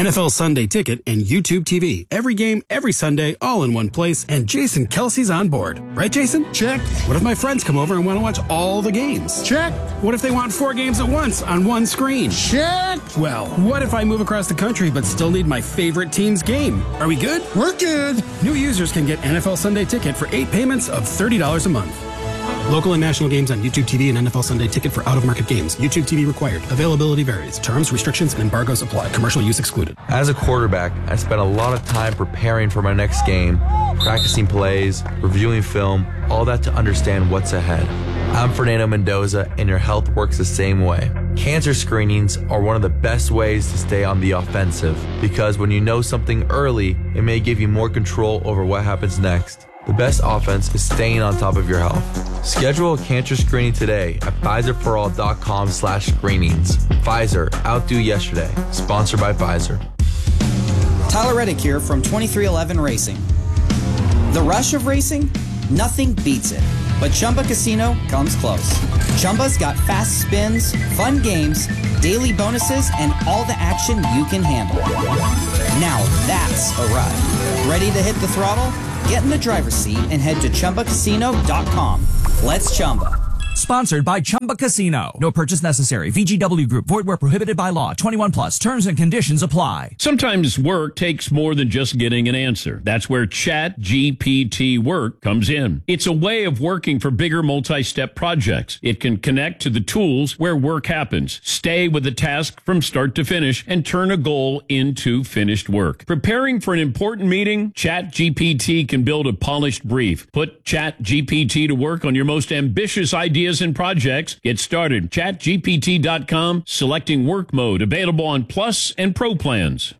NFL Sunday Ticket, and YouTube TV. Every game, every Sunday, all in one place, and Jason Kelsey's on board. Right, Jason? Check. What if my friends come over and want to watch all the games? Check. What if they want 4 games at once on one screen? Check. Well, what if I move across the country but still need my favorite team's game? Are we good? We're good. New users can get NFL Sunday Ticket for 8 payments of $30 a month. Local and national games on YouTube TV and NFL Sunday Ticket for out-of-market games. YouTube TV required. Availability varies. Terms, restrictions, and embargoes apply. Commercial use excluded. As a quarterback, I spent a lot of time preparing for my next game, practicing plays, reviewing film, all that to understand what's ahead. I'm Fernando Mendoza, and your health works the same way. Cancer screenings are one of the best ways to stay on the offensive, because when you know something early, it may give you more control over what happens next. The best offense is staying on top of your health. Schedule a cancer screening today at PfizerForAll.com/screenings. Pfizer, outdo yesterday. Sponsored by Pfizer. Tyler Reddick here from 2311 Racing. The rush of racing? Nothing beats it. But Chumba Casino comes close. Chumba's got fast spins, fun games, daily bonuses, and all the action you can handle. Now that's a ride. Ready to hit the throttle? Get in the driver's seat and head to ChumbaCasino.com. Let's Chumba. Sponsored by Chumba Casino. No purchase necessary. VGW Group. Void where prohibited by law. 21 plus. Terms and conditions apply. Sometimes work takes more than just getting an answer. That's where ChatGPT Work comes in. It's a way of working for bigger multi-step projects. It can connect to the tools where work happens, stay with the task from start to finish, and turn a goal into finished work. Preparing for an important meeting? ChatGPT can build a polished brief. Put ChatGPT to work on your most ambitious ideas and projects. Get started. ChatGPT.com, selecting work mode, available on Plus and Pro plans.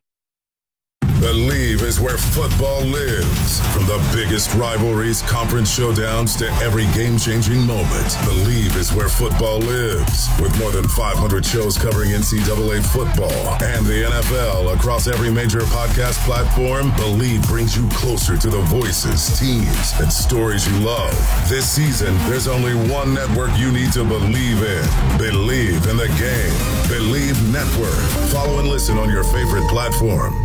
Believe is where football lives. From the biggest rivalries, conference showdowns, to every game-changing moment, Believe is where football lives. With more than 500 shows covering NCAA football and the NFL across every major podcast platform, Believe brings you closer to the voices, teams, and stories you love. This season, there's only one network you need to believe in. Believe in the game. Believe Network. Follow and listen on your favorite platform.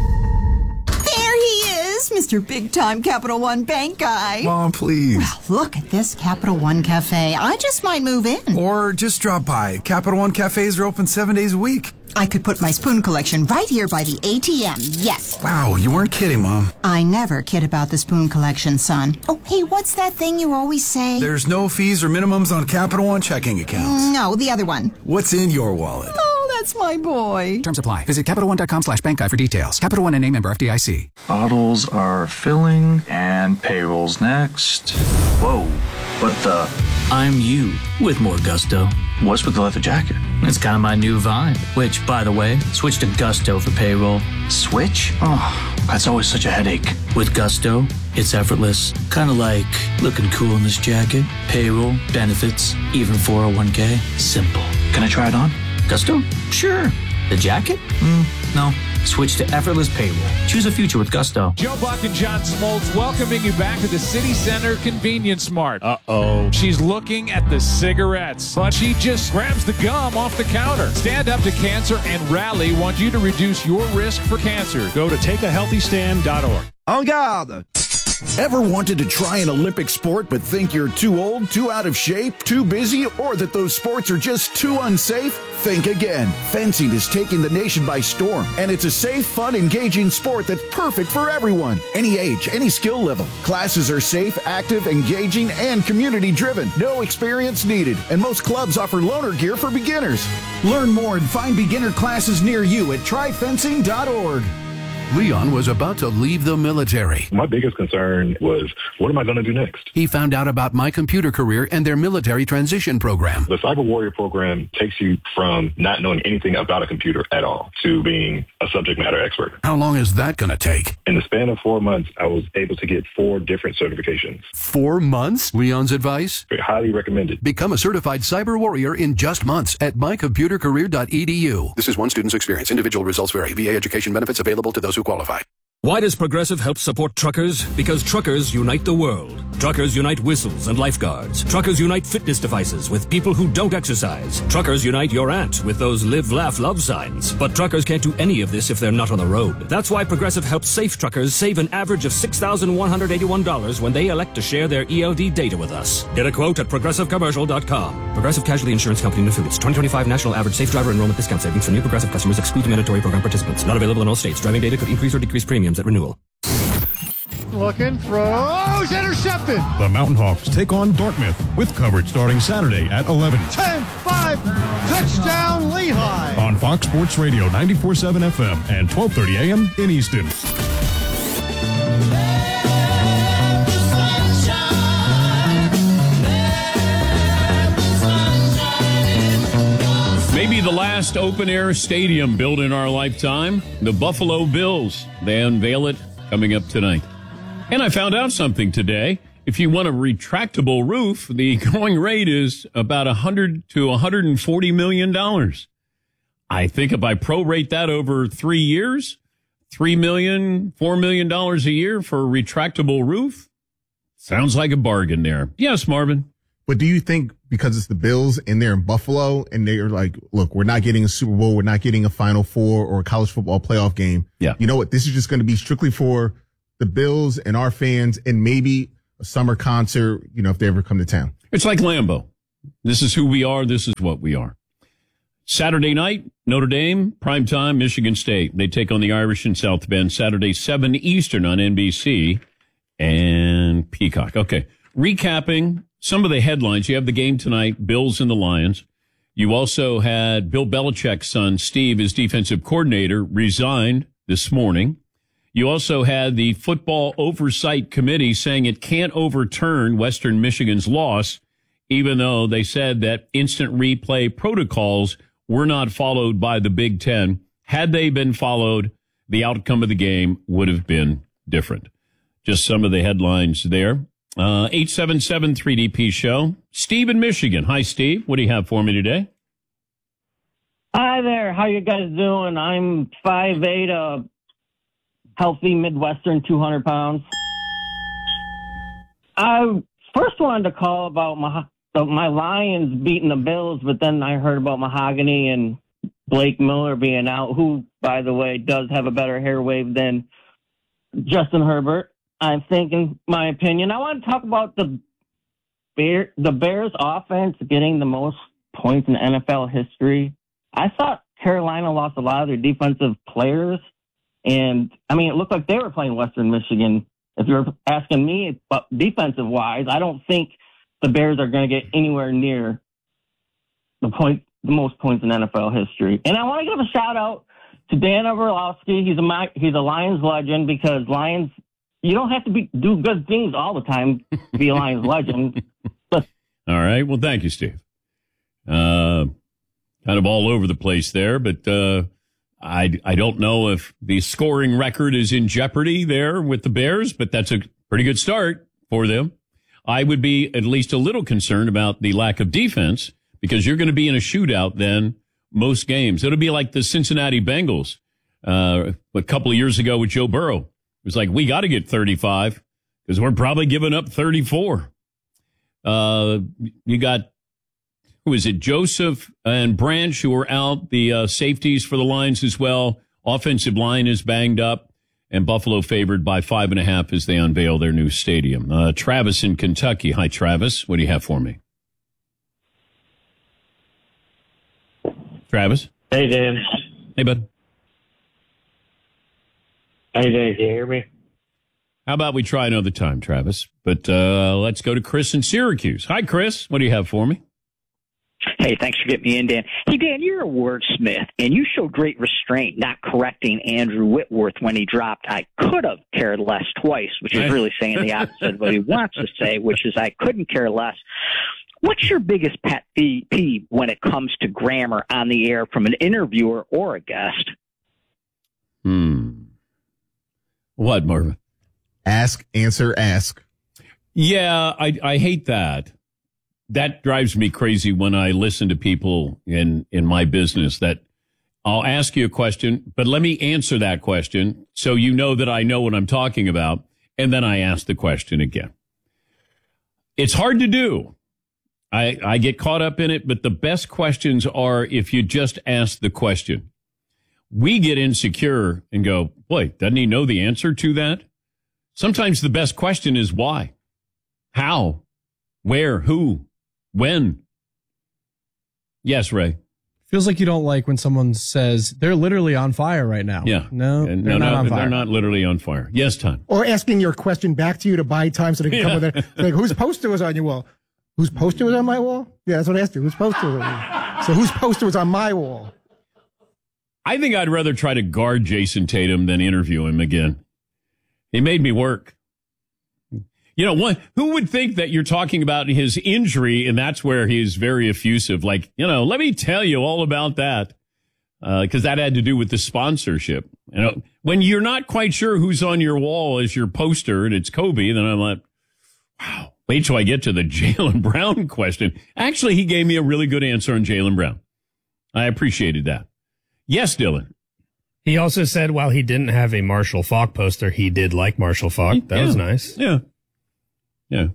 Mr. Big Time Capital One Bank guy. Mom, please. Well, look at this Capital One Cafe. I just might move in. Or just drop by. Capital One Cafes are open 7 days a week. I could put my spoon collection right here by the ATM. Yes. Wow, you weren't kidding, Mom. I never kid about the spoon collection, son. Oh, hey, what's that thing you always say? There's no fees or minimums on Capital One checking accounts. No, the other one. What's in your wallet? Oh, that's my boy. Terms apply. Visit CapitalOne.com/bankguide for details. Capital One and name member FDIC. Bottles are filling and payroll's next. Whoa, what the? I'm you with more gusto. What's with the leather jacket? It's kind of my new vibe. Which, by the way, switch to Gusto for payroll. Switch? Oh, that's always such a headache. With Gusto, it's effortless. Kind of like looking cool in this jacket. Payroll, benefits, even 401k. Simple. Can I try it on? Gusto? Sure. The jacket? No. Switch to effortless payroll. Choose a future with Gusto. Joe Buck and John Smoltz welcoming you back to the City Center Convenience Mart. Uh-oh. She's looking at the cigarettes, but she just grabs the gum off the counter. Stand Up to Cancer and Rally want you to reduce your risk for cancer. Go to takeahealthystand.org. En garde! Ever wanted to try an Olympic sport but think you're too old, too out of shape, too busy, or that those sports are just too unsafe? Think again. Fencing is taking the nation by storm, and it's a safe, fun, engaging sport that's perfect for everyone. Any age, any skill level. Classes are safe, active, engaging, and community-driven. No experience needed, and most clubs offer loaner gear for beginners. Learn more and find beginner classes near you at tryfencing.org. Leon was about to leave the military. My biggest concern was, what am I going to do next? He found out about My Computer Career and their military transition program. The Cyber Warrior program takes you from not knowing anything about a computer at all to being a subject matter expert. How long is that going to take? In the span of 4 months, I was able to get 4 different certifications. 4 months? Leon's advice? Highly recommended. Become a certified cyber warrior in just months at mycomputercareer.edu. This is one student's experience. Individual results vary. VA education benefits available to those who qualify. Why does Progressive help support truckers? Because truckers unite the world. Truckers unite whistles and lifeguards. Truckers unite fitness devices with people who don't exercise. Truckers unite your aunt with those live, laugh, love signs. But truckers can't do any of this if they're not on the road. That's why Progressive helps safe truckers save an average of $6,181 when they elect to share their ELD data with us. Get a quote at progressivecommercial.com. Progressive Casualty Insurance Company and Affiliates. 2025 National Average Safe Driver Enrollment Discount Savings for new Progressive customers exclude mandatory program participants. Not available in all states. Driving data could increase or decrease premiums at renewal. Looking, throws, intercepted. The Mountain Hawks take on Dartmouth with coverage starting Saturday at 11. 10-5, touchdown Lehigh. On Fox Sports Radio 94.7 FM and 12:30 a.m. in Easton. Maybe the last open-air stadium built in our lifetime, the Buffalo Bills. They unveil it coming up tonight. And I found out something today. If you want a retractable roof, the going rate is about $100 to $140 million. I think if I prorate that over 3 years, $3 million, $4 million a year for a retractable roof, sounds like a bargain there. Yes, Marvin. But do you think because it's the Bills and they're in Buffalo and they're like, look, we're not getting a Super Bowl, we're not getting a Final Four or a college football playoff game. Yeah. You know what? This is just going to be strictly for the Bills and our fans and maybe a summer concert, you know, if they ever come to town. It's like Lambeau. This is who we are. This is what we are. Saturday night, Notre Dame, primetime, Michigan State. They take on the Irish in South Bend, Saturday, 7 Eastern on NBC and Peacock. Okay. Recapping some of the headlines. You have the game tonight, Bills and the Lions. You also had Bill Belichick's son, Steve, his defensive coordinator, resigned this morning. You also had the Football Oversight Committee saying it can't overturn Western Michigan's loss, even though they said that instant replay protocols were not followed by the Big Ten. Had they been followed, the outcome of the game would have been different. Just some of the headlines there. 877-3DP show. Steve in Michigan. Hi, Steve. What do you have for me today? Hi there. How you guys doing? I'm 5'8", a healthy Midwestern, 200 pounds. I first wanted to call about my Lions beating the Bills, but then I heard about Mahogany and Blake Miller being out, who, by the way, does have a better hair wave than Justin Herbert. I think, in my opinion, I want to talk about the Bears offense getting the most points in NFL history. I thought Carolina lost a lot of their defensive players. And, I mean, it looked like they were playing Western Michigan. If you're asking me, but defensive-wise, I don't think the Bears are going to get anywhere near the most points in NFL history. And I want to give a shout-out to Dan Orlovsky. He's a Lions legend because Lions, you don't have to do good things all the time to be a Lions legend. But all right. Well, thank you, Steve. Kind of all over the place there, but I don't know if the scoring record is in jeopardy there with the Bears, but that's a pretty good start for them. I would be at least a little concerned about the lack of defense because you're going to be in a shootout then most games. It'll be like the Cincinnati Bengals a couple of years ago with Joe Burrow. It was like, we got to get 35 because we're probably giving up 34. You got, who is it, Joseph and Branch, who are out, the safeties for the Lions as well. Offensive line is banged up, and Buffalo favored by 5.5 as they unveil their new stadium. Travis in Kentucky. Hi, Travis. What do you have for me? Travis? Hey, Dan. Hey, bud. Hey, Dan. Can you hear me? How about we try another time, Travis? But let's go to Chris in Syracuse. Hi, Chris. What do you have for me? Hey, thanks for getting me in, Dan. Hey, Dan, you're a wordsmith, and you showed great restraint not correcting Andrew Whitworth when he dropped "I could have cared less" twice, which is really saying the opposite of what he wants to say, which is "I couldn't care less." What's your biggest pet peeve when it comes to grammar on the air from an interviewer or a guest? What, Marvin? Ask, answer, ask. Yeah, I hate that. That drives me crazy when I listen to people in my business that I'll ask you a question, but let me answer that question so you know that I know what I'm talking about, and then I ask the question again. It's hard to do. I get caught up in it, but the best questions are if you just ask the question. We get insecure and go, boy, doesn't he know the answer to that? Sometimes the best question is why, how, where, who, when. Yes, Ray. Feels like you don't like when someone says they're literally on fire right now. Yeah. No, they're not on fire. They're not literally on fire. Yes, Tom. Or asking your question back to you to buy time so they can come with it. Like, whose poster was on your wall? Whose poster was on my wall? Yeah, that's what I asked you. Whose poster was on? So whose poster was on my wall? I think I'd rather try to guard Jason Tatum than interview him again. He made me work. You know, who would think that you're talking about his injury and that's where he's very effusive? Like, you know, let me tell you all about that. Because that had to do with the sponsorship. You know, when you're not quite sure who's on your wall as your poster and it's Kobe, then I'm like, wow, wait till I get to the Jaylen Brown question. Actually, he gave me a really good answer on Jaylen Brown. I appreciated that. Yes, Dylan. He also said while he didn't have a Marshall Faulk poster, he did like Marshall Faulk. That was nice. Yeah. Yeah.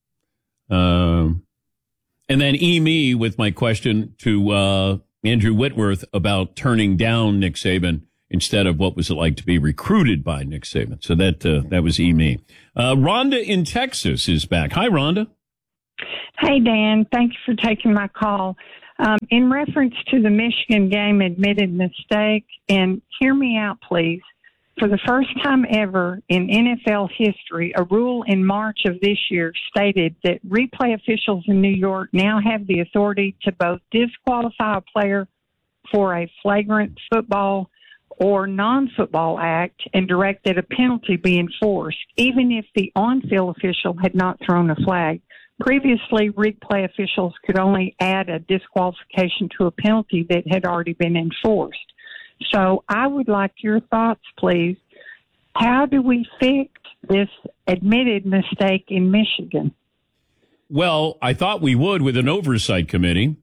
And then me with my question to Andrew Whitworth about turning down Nick Saban instead of what was it like to be recruited by Nick Saban. So that was me. Rhonda in Texas is back. Hi, Rhonda. Hey, Dan. Thank you for taking my call. In reference to the Michigan game admitted mistake, and hear me out, please. For the first time ever in NFL history, a rule in March of this year stated that replay officials in New York now have the authority to both disqualify a player for a flagrant football or non-football act and direct that a penalty be enforced, even if the on-field official had not thrown a flag. Previously, replay officials could only add a disqualification to a penalty that had already been enforced. So I would like your thoughts, please. How do we fix this admitted mistake in Michigan? Well, I thought we would with an oversight committee.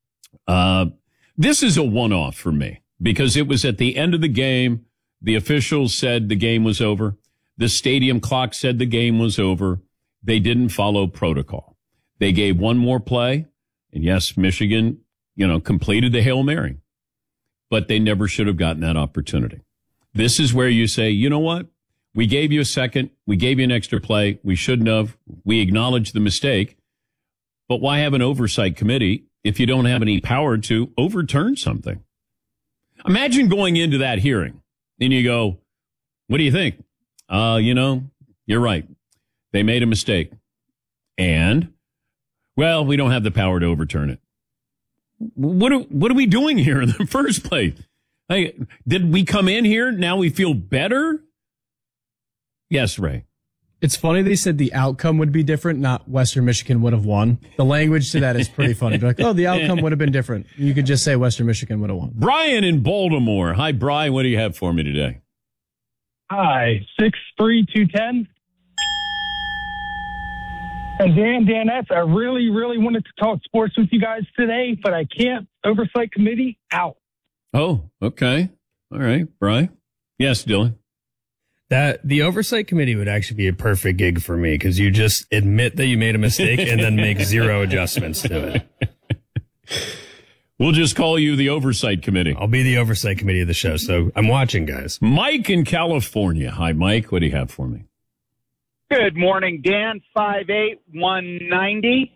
This is a one-off for me because it was at the end of the game. The officials said the game was over. The stadium clock said the game was over. They didn't follow protocol. They gave one more play. And yes, Michigan, completed the Hail Mary. But they never should have gotten that opportunity. This is where you say, you know what? We gave you a second. We gave you an extra play. We shouldn't have. We acknowledged the mistake. But why have an oversight committee if you don't have any power to overturn something? Imagine going into that hearing and you go, what do you think? You're right. They made a mistake. And, well, we don't have the power to overturn it. What are we doing here in the first place? Hey, did we come in here? Now we feel better? Yes, Ray. It's funny they said the outcome would be different, not Western Michigan would have won. The language to that is pretty funny. They're like, oh, the outcome would have been different. You could just say Western Michigan would have won. Brian in Baltimore. Hi, Brian. What do you have for me today? Hi, 6'3", 210. And Dan, I really, really wanted to talk sports with you guys today, but I can't. Oversight committee, out. Oh, okay. All right, Brian. Yes, Dylan. The oversight committee would actually be a perfect gig for me because you just admit that you made a mistake and then make zero adjustments to it. We'll just call you the oversight committee. I'll be the oversight committee of the show, so I'm watching, guys. Mike in California. Hi, Mike. What do you have for me? Good morning, Dan. 5'8", 190.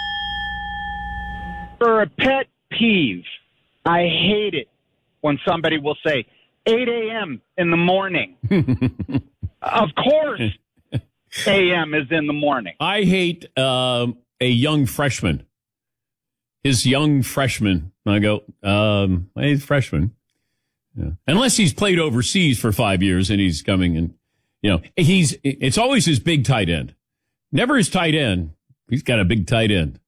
For a pet peeve, I hate it when somebody will say 8 a.m. in the morning. Of course, a.m. is in the morning. I hate a young freshman. His young freshman. I go, he's a freshman. Yeah. Unless he's played overseas for 5 years and he's coming and, it's always his big tight end. Never his tight end. He's got a big tight end.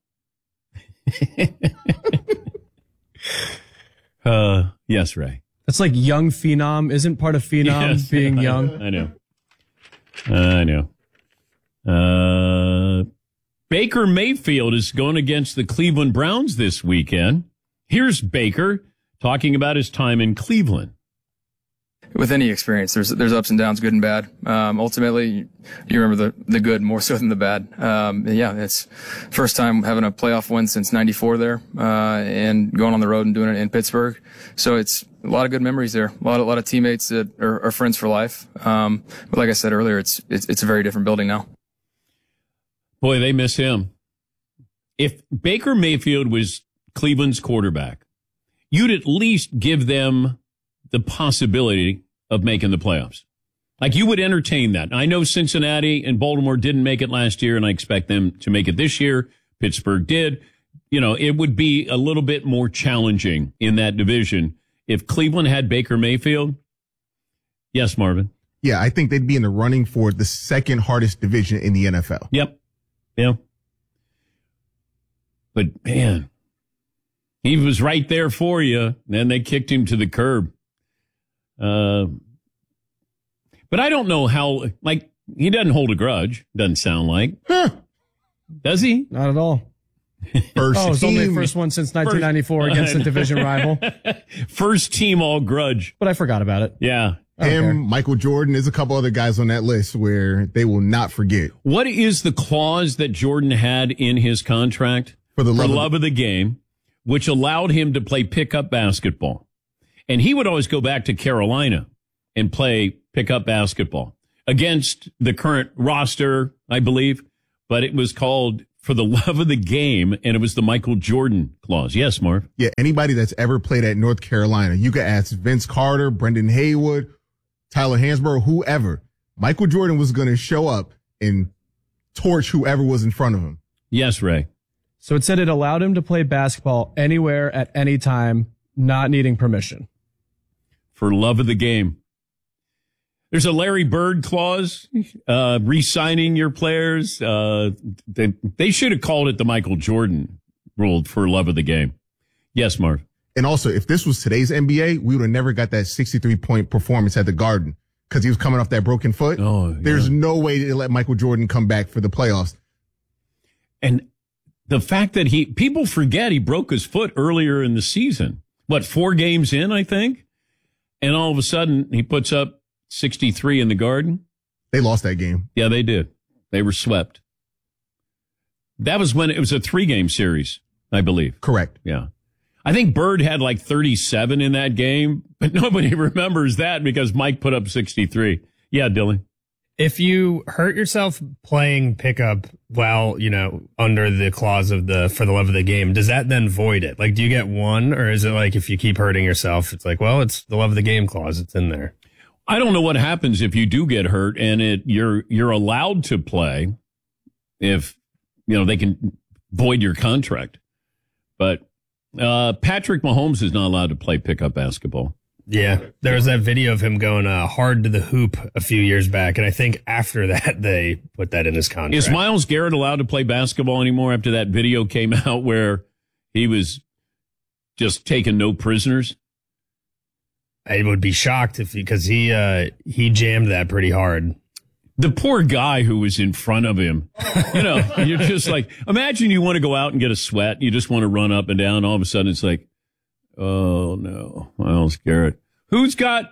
Yes, Ray. That's like young phenom. Isn't part of phenom being young? I know. Baker Mayfield is going against the Cleveland Browns this weekend. Here's Baker talking about his time in Cleveland. with any experience, there's ups and downs, good and bad. Ultimately, you remember the good more so than the bad. It's first time having a playoff win since '94 there, and going on the road and doing it in Pittsburgh. So it's a lot of good memories there. A lot of teammates that are friends for life. But like I said earlier, it's a very different building now. Boy, they miss him. If Baker Mayfield was Cleveland's quarterback, you'd at least give them the possibility of making the playoffs. Like, you would entertain that. I know Cincinnati and Baltimore didn't make it last year, and I expect them to make it this year. Pittsburgh did. You know, it would be a little bit more challenging in that division if Cleveland had Baker Mayfield. Yes, Marvin? Yeah, I think they'd be in the running for the second hardest division in the NFL. Yep. Yeah. But, man, he was right there for you. Then they kicked him to the curb. But I don't know how, like, he doesn't hold a grudge, doesn't sound like. Huh. Does he? Not at all. It's only the first one since 1994 against a division rival. First team all grudge. But I forgot about it. Yeah. Him, Michael Jordan, there's a couple other guys on that list where they will not forget. What is the clause that Jordan had in his contract? For the love of the game, which allowed him to play pickup basketball. And he would always go back to Carolina and play pickup basketball against the current roster, I believe. But it was called for the love of the game, and it was the Michael Jordan clause. Yes, Marv? Yeah, anybody that's ever played at North Carolina, you could ask Vince Carter, Brendan Haywood, Tyler Hansborough, whoever. Michael Jordan was going to show up and torch whoever was in front of him. Yes, Ray. So it said it allowed him to play basketball anywhere at any time, not needing permission. For love of the game. There's a Larry Bird clause, re-signing your players. They should have called it the Michael Jordan rule for love of the game. Yes, Marv. And also, if this was today's NBA, we would have never got that 63-point performance at the Garden because he was coming off that broken foot. Oh, yeah. There's no way to let Michael Jordan come back for the playoffs. And the fact that people forget he broke his foot earlier in the season. 4 games in, I think? And all of a sudden, he puts up 63 in the Garden. They lost that game. Yeah, they did. They were swept. That was when it was a 3-game series, I believe. Correct. Yeah. I think Bird had like 37 in that game, but nobody remembers that because Mike put up 63. Yeah, Dylan. If you hurt yourself playing pickup while, under the clause of for the love of the game, does that then void it? Like, do you get one, or is it like if you keep hurting yourself, it's like, well, it's the love of the game clause. It's in there. I don't know what happens if you do get hurt and you're allowed to play if, they can void your contract. But Patrick Mahomes is not allowed to play pickup basketball. Yeah, there was that video of him going hard to the hoop a few years back, and I think after that they put that in his contract. Is Myles Garrett allowed to play basketball anymore after that video came out where he was just taking no prisoners? I would be shocked because he jammed that pretty hard. The poor guy who was in front of him, you're just like, imagine you want to go out and get a sweat. You just want to run up and down. All of a sudden it's like, oh, no, Myles Garrett. Who's got?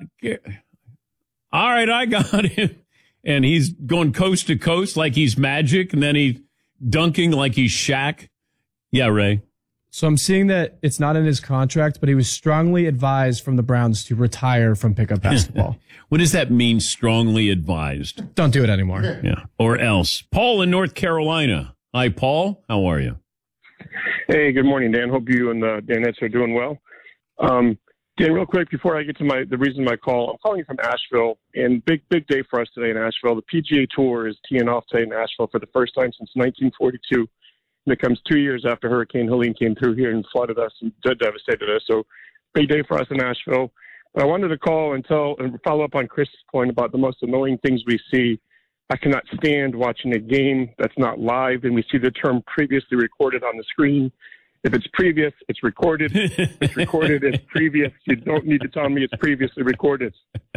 All right, I got him. And he's going coast to coast like he's Magic, and then he's dunking like he's Shaq. Yeah, Ray. So I'm seeing that it's not in his contract, but he was strongly advised from the Browns to retire from pickup basketball. What does that mean, strongly advised? Don't do it anymore. Yeah, or else. Paul in North Carolina. Hi, Paul. How are you? Hey, good morning, Dan. Hope you and Danettes are doing well. Dan, real quick, before I get to the reason my call, I'm calling you from Asheville, and big day for us today in Asheville. The PGA Tour is teeing off today in Asheville for the first time since 1942, and it comes 2 years after Hurricane Helene came through here and flooded us and devastated us. So, big day for us in Asheville. But I wanted to call and follow up on Chris's point about the most annoying things we see. I cannot stand watching a game that's not live, and we see the term previously recorded on the screen. If it's previous, it's recorded. If it's recorded, it's previous. You don't need to tell me it's previously recorded.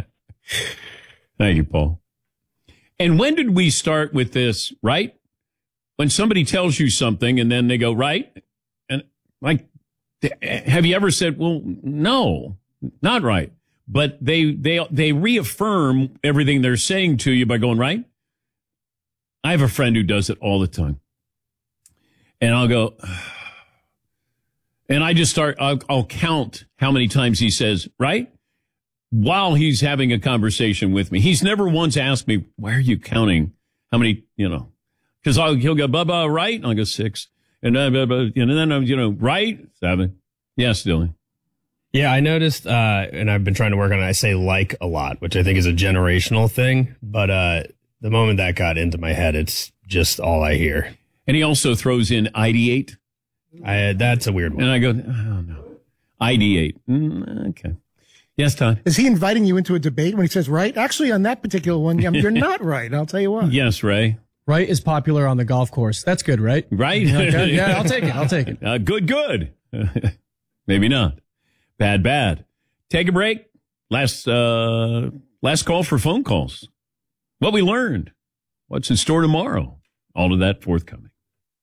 Thank you, Paul. And when did we start with this, right? When somebody tells you something and then they go, right? And like, have you ever said, well, no, not right. but they reaffirm everything they're saying to you by going, right? I have a friend who does it all the time. And I'll go, and I just I'll count how many times he says, right? While he's having a conversation with me. He's never once asked me, why are you counting how many, because he'll go, Bubba, right? And I'll go 6. And then I'm, right? 7. Yes, Dylan. Yeah, I noticed, and I've been trying to work on it. I say like a lot, which I think is a generational thing. But the moment that got into my head, it's just all I hear. And he also throws in ideate. That's a weird one. And I go, oh, no. Ideate. Okay. Yes, Todd. Is he inviting you into a debate when he says right? Actually, on that particular one, you're not right. I'll tell you what. Yes, Ray. Right is popular on the golf course. That's good, right? Right? Okay. Yeah, I'll take it. Good. Maybe not. Bad. Take a break. Last call for phone calls. What we learned. What's in store tomorrow. All of that forthcoming.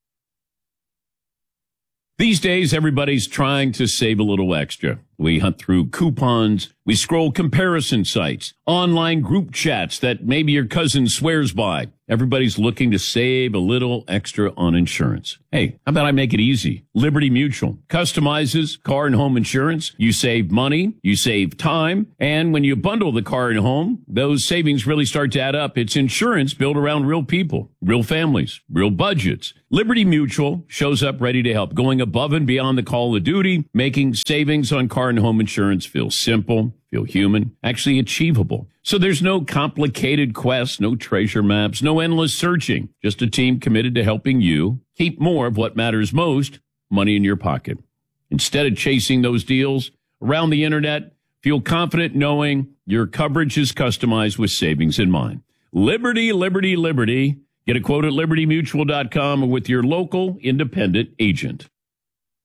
These days, everybody's trying to save a little extra. We hunt through coupons. We scroll comparison sites, online group chats that maybe your cousin swears by. Everybody's looking to save a little extra on insurance. Hey, how about I make it easy? Liberty Mutual customizes car and home insurance. You save money, you save time, and when you bundle the car and home, those savings really start to add up. It's insurance built around real people, real families, real budgets. Liberty Mutual shows up ready to help, going above and beyond the call of duty, making savings on car and home insurance feel simple, feel human, actually achievable. So there's no complicated quests, no treasure maps, no endless searching. Just a team committed to helping you keep more of what matters most, money in your pocket. Instead of chasing those deals around the internet, feel confident knowing your coverage is customized with savings in mind. Liberty, liberty, liberty. Get a quote at libertymutual.com or with your local independent agent.